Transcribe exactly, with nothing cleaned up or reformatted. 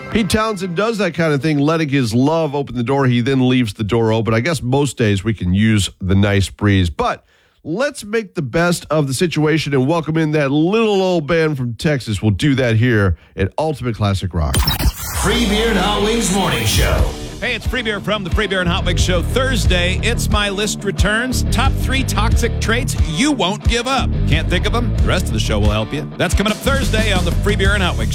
Pete Townsend does that kind of thing, letting his love open the door. He then leaves the door open. I guess most days we can use the nice breeze. But let's make the best of the situation and welcome in that little old band from Texas. We'll do that here at Ultimate Classic Rock. Free Beer and Hot Wings Morning Show. Hey, it's Free Beer from the Free Beer and Hot Wings Show. Thursday, It's My List returns. Top three toxic traits you won't give up. Can't think of them? The rest of the show will help you. That's coming up Thursday on the Free Beer and Hot Wings Show.